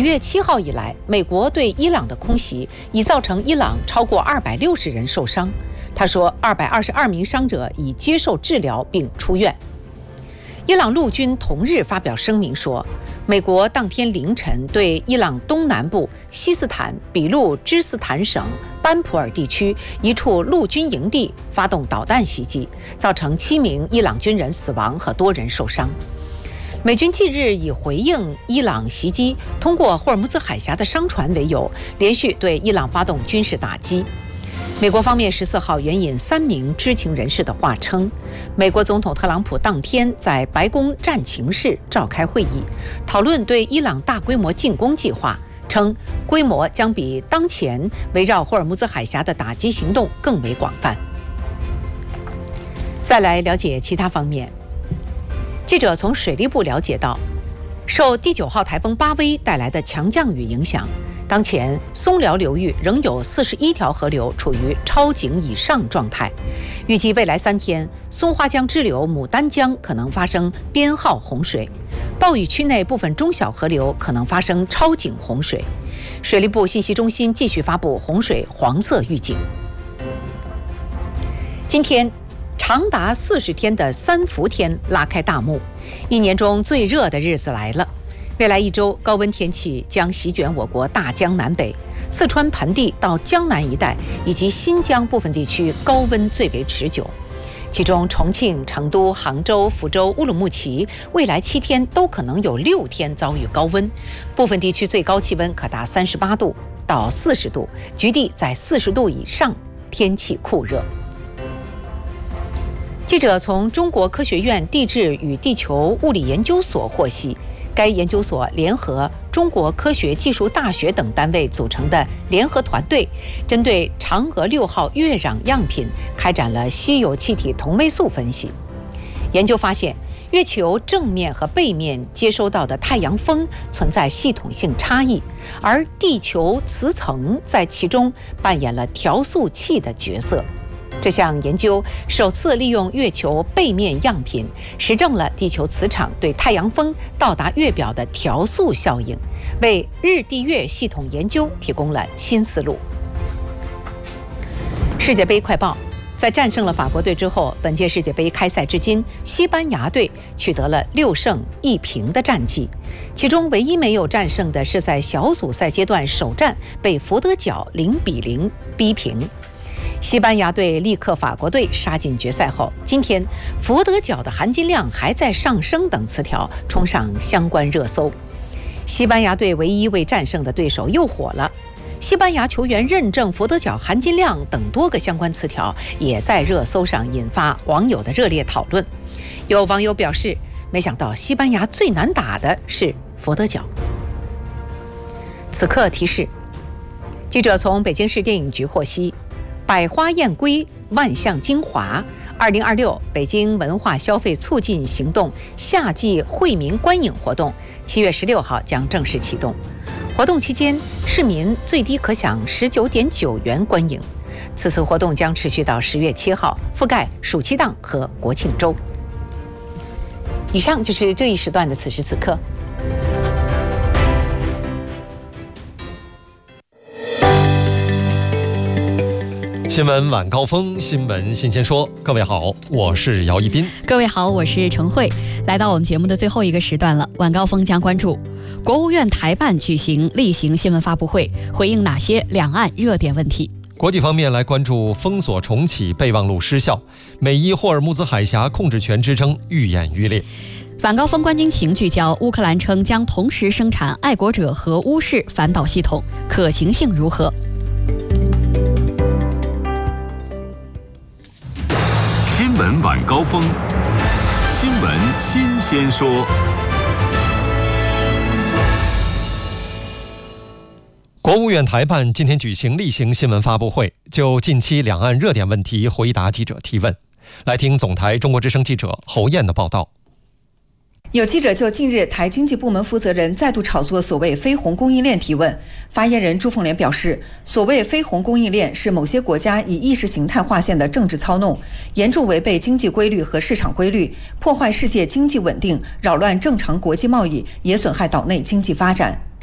月7号以来，美国对伊朗的空袭已造成伊朗超过260人受伤。他说，222名伤者已接受治疗并出院。伊朗陆军同日发表声明说，美国当天凌晨对伊朗东南部西斯坦比路支斯坦省班普尔地区一处陆军营地发动导弹袭击，造成7名伊朗军人死亡和多人受伤。美军近日以回应伊朗袭击通过霍尔木兹海峡的商船为由，连续对伊朗发动军事打击。美国方面14号援引3名知情人士的话称，美国总统特朗普当天在白宫战情室召开会议，讨论对伊朗大规模进攻计划，称规模将比当前围绕霍尔木兹海峡的打击行动更为广泛。再来了解其他方面，记者从水利部了解到，受第9号台风巴威带来的强降雨影响，当前松辽流域仍有41条河流处于超警以上状态，预计未来3天，松花江支流牡丹江可能发生编号洪水，暴雨区内部分中小河流可能发生超警洪水。水利部信息中心继续发布洪水黄色预警。今天，长达40天的3伏天拉开大幕，一年中最热的日子来了。未来1周，高温天气将席卷我国大江南北，四川盆地到江南一带以及新疆部分地区高温最为持久。其中，重庆、成都、杭州、福州、乌鲁木齐未来7天都可能有6天遭遇高温，部分地区最高气温可达38度到40度，局地在40度以上，天气酷热。记者从中国科学院地质与地球物理研究所获悉，该研究所联合中国科学技术大学等单位组成的联合团队，针对嫦娥6号月壤样品开展了稀有气体同位素分析。研究发现，月球正面和背面接收到的太阳风存在系统性差异，而地球磁层在其中扮演了调速器的角色。这项研究首次利用月球背面样品，实证了地球磁场对太阳风到达月表的调速效应，为日地月系统研究提供了新思路。世界杯快报，在战胜了法国队之后，本届世界杯开赛至今，西班牙队取得了6胜1平的战绩，其中唯一没有战胜的是在小组赛阶段首战被佛得角0-0逼平。西班牙队力克法国队杀进决赛后，今天佛得角的含金量还在上升等词条冲上相关热搜。西班牙队唯一未战胜的对手又火了，西班牙球员认证佛得角含金量等多个相关词条也在热搜上引发网友的热烈讨论。有网友表示，没想到西班牙最难打的是佛得角。此刻提示，记者从北京市电影局获悉，百花艳归，万象精华2026北京文化消费促进行动夏季惠民观影活动7月16号将正式启动。活动期间，市民最低可享19.9元观影。此次活动将持续到10月7号，覆盖暑期档和国庆周。以上就是这一时段的此时此刻。 新闻晚高峰，新闻新鲜说。各位好，我是姚一斌。 各位好，我是程慧。来到我们节目的最后一个时段了，晚高峰将关注国务院台办举行例行新闻发布会，回应哪些两岸热点问题？ 国际方面来关注封锁重启备忘录失效，美伊霍尔木兹海峡控制权之争愈演愈烈。 晚高峰关军情聚焦，乌克兰称将同时生产爱国者和乌式反导系统，可行性如何？ 新闻晚高峰，新闻新鲜说。 国务院台办今天举行例行新闻发布会，就近期两岸热点问题回答记者提问。来听总台中国之声记者侯燕的报道。 有记者就近日台经济部门负责人再度炒作所谓非红供应链提问，发言人朱凤莲表示，所谓非红供应链是某些国家以意识形态划线的政治操弄，严重违背经济规律和市场规律，破坏世界经济稳定，扰乱正常国际贸易，也损害岛内经济发展。